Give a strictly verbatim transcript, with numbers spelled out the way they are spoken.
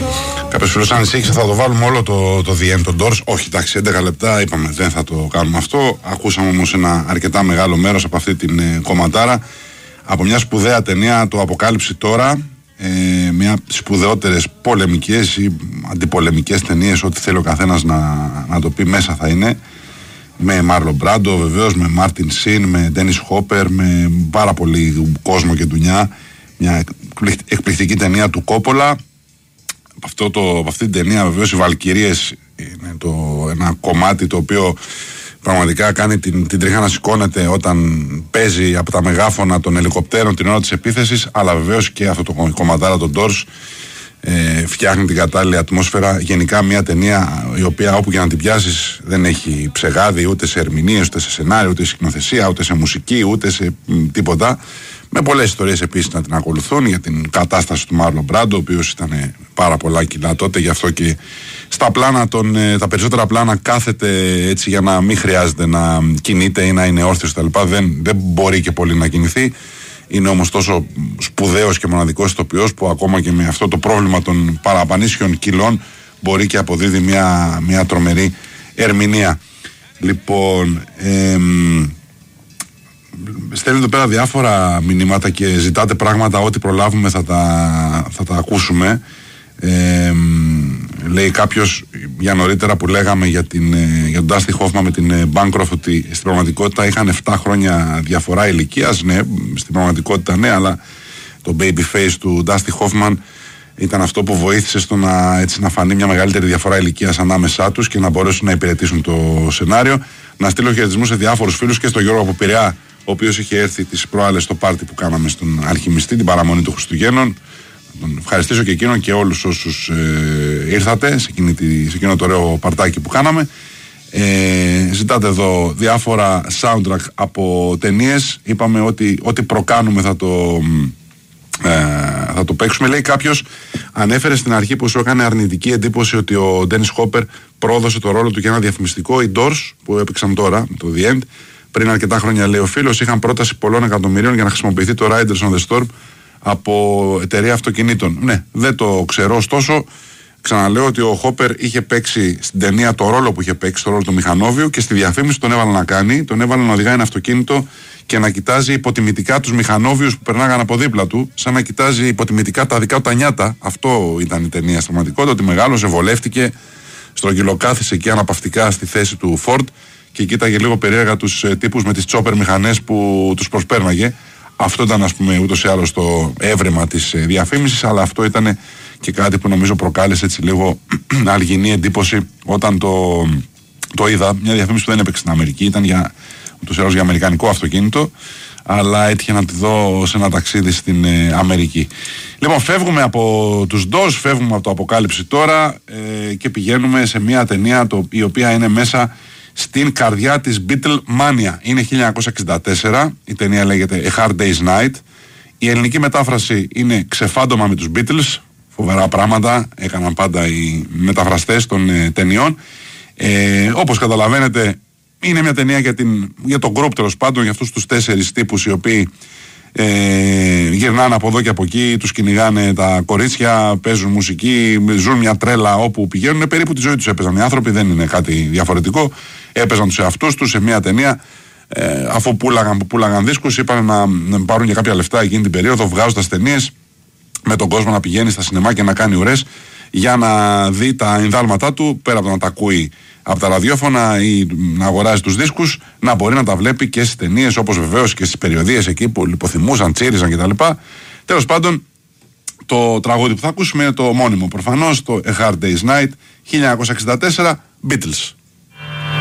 Κάποιος φίλος ανησύχησε, θα το βάλουμε όλο το, το The End, τον Doors. Όχι, εντάξει, έντεκα λεπτά είπαμε, δεν θα το κάνουμε αυτό. Ακούσαμε όμως ένα αρκετά μεγάλο μέρος από αυτή την ε, κομματάρα. Από μια σπουδαία ταινία, το Αποκάλυψη τώρα. Ε, μια σπουδαιότερες πολεμικές ή αντιπολεμικές ταινίες, ό,τι θέλει ο καθένας να, να το πει, μέσα θα είναι. Με Μάρλον Μπράντο βεβαίως, με Μάρτιν Σιν, με Ντένις Χόπερ, με πάρα πολύ κόσμο και δουλειά. Μια εκπληκτική ταινία του Κόπολα. Από, αυτό το, από αυτή την ταινία βεβαίως οι Βαλκυρίες είναι το, ένα κομμάτι το οποίο πραγματικά κάνει την, την τρίχα να σηκώνεται όταν παίζει από τα μεγάφωνα των ελικοπτέρων την ώρα της επίθεσης, αλλά βεβαίως και αυτό το κομματάρα των Doors ε, φτιάχνει την κατάλληλη ατμόσφαιρα. Γενικά μια ταινία η οποία όπου και να την πιάσεις δεν έχει ψεγάδι ούτε σε ερμηνείες, ούτε σε σενάριο, ούτε σε σκηνοθεσία, ούτε σε μουσική, ούτε σε μ, τίποτα. Με πολλές ιστορίες επίσης να την ακολουθούν για την κατάσταση του Μάρλον Μπράντο, ο οποίος ήταν πάρα πολλά κιλά τότε, γι' αυτό και στα πλάνα των, τα περισσότερα πλάνα κάθεται έτσι για να μην χρειάζεται να κινείται ή να είναι όρθιος κτλ. Δεν, δεν μπορεί και πολύ να κινηθεί. Είναι όμως τόσο σπουδαίος και μοναδικός ηθοποιός που ακόμα και με αυτό το πρόβλημα των παραπανίσιων κιλών μπορεί και αποδίδει μια, μια τρομερή ερμηνεία. Λοιπόν, εμ, στέλνετε εδώ πέρα διάφορα μηνύματα και ζητάτε πράγματα, ό,τι προλάβουμε θα τα, θα τα ακούσουμε. Ε, λέει κάποιος για νωρίτερα που λέγαμε για, την, για τον Dusty Hoffman με την Bancroft ότι στην πραγματικότητα είχαν επτά χρόνια διαφορά ηλικίας. Ναι, στην πραγματικότητα ναι, αλλά το baby face του Dusty Hoffman ήταν αυτό που βοήθησε στο να, έτσι, να φανεί μια μεγαλύτερη διαφορά ηλικίας ανάμεσά τους και να μπορέσουν να υπηρετήσουν το σενάριο. Να στείλω χαιρετισμούς σε διάφορους φίλους και στον Γιώργο από Πειραιά, ο οποίος είχε έρθει τις προάλλες στο πάρτι που κάναμε στον Αλχημιστή, την παραμονή του Χριστουγέννων. Τον ευχαριστήσω και εκείνον και όλους όσους ε, ήρθατε σε, εκείνη τη, σε εκείνο το ωραίο παρτάκι που κάναμε. Ε, ζητάτε εδώ διάφορα soundtrack από ταινίες. Είπαμε ότι ό,τι προκάνουμε θα το, ε, θα το παίξουμε. Λέει κάποιος, ανέφερε στην αρχή που σου έκανε αρνητική εντύπωση ότι ο Ντένις Χόπερ πρόδωσε το ρόλο του για ένα διαφημιστικό. Οι Doors που έπαιξαν τώρα, το The End, πριν αρκετά χρόνια, λέει ο φίλος, είχαν πρόταση πολλών εκατομμυρίων για να χρησιμοποιηθεί το Riders on the Storm από εταιρεία αυτοκινήτων. Ναι, δεν το ξέρω, ωστόσο ξαναλέω ότι ο Χόπερ είχε παίξει στην ταινία το ρόλο που είχε παίξει, το ρόλο του μηχανόβιου, και στη διαφήμιση τον έβαλε να κάνει, τον έβαλε να οδηγάει ένα αυτοκίνητο και να κοιτάζει υποτιμητικά τους μηχανόβιους που περνάγαν από δίπλα του, σαν να κοιτάζει υποτιμητικά τα δικά του τα νιάτα. Αυτό ήταν η ταινία στην πραγματικότητα, ότι μεγάλωσε, βολεύτηκε, στρογγυλοκάθισε εκεί αναπαυτικά στη θέση του Ford και κοίταγε λίγο περίεργα τους ε, τύπους με τις τσόπερ μηχανές που τους προσπέρναγε. Αυτό ήταν, ας πούμε, ούτως ή άλλως το έβρεμα της ε, διαφήμισης, αλλά αυτό ήταν και κάτι που νομίζω προκάλεσε έτσι λίγο αλγινή εντύπωση όταν το, το είδα. Μια διαφήμιση που δεν έπαιξε στην Αμερική, ήταν για, ούτως ή άλλως για αμερικανικό αυτοκίνητο, αλλά έτυχε να τη δω σε ένα ταξίδι στην ε, Αμερική. Λοιπόν, φεύγουμε από τους Doors, φεύγουμε από το Αποκάλυψη τώρα ε, και πηγαίνουμε σε μια ταινία το, η οποία είναι μέσα στην καρδιά της Beatlemania. Είναι χίλια εννιακόσια εξήντα τέσσερα, η ταινία λέγεται A Hard Day's Night. Η ελληνική μετάφραση είναι Ξεφάντωμα με τους Beatles. Φοβερά πράγματα έκαναν πάντα οι μεταφραστές των ε, ταινιών. Ε, όπως καταλαβαίνετε, είναι μια ταινία για, την, για τον group, τέλος πάντων, για αυτούς τους τέσσερις τύπους οι οποίοι ε, γυρνάνε από εδώ και από εκεί, τους κυνηγάνε τα κορίτσια, παίζουν μουσική, ζουν μια τρέλα όπου πηγαίνουν. Περίπου τη ζωή τους έπαιζαν οι άνθρωποι, δεν είναι κάτι διαφορετικό. Έπαιζαν τους εαυτούς τους σε μια ταινία. Ε, αφού πούλαγαν, πούλαγαν δίσκους, είπαν να, να πάρουν και κάποια λεφτά εκείνη την περίοδο, βγάζοντας ταινίες με τον κόσμο να πηγαίνει στα σινεμά και να κάνει ουρές για να δει τα ενδάλματά του, πέρα από το να τα ακούει από τα ραδιόφωνα ή να αγοράζει τους δίσκους, να μπορεί να τα βλέπει και στις ταινίες, όπως βεβαίως και στις περιοδίες εκεί που λιποθυμούσαν, τσίριζαν κτλ. Τέλος πάντων, το τραγούδι που θα ακούσουμε είναι το μόνιμο προφανώς, το A Hard Day's Night, χίλια εννιακόσια εξήντα τέσσερα, Beatles.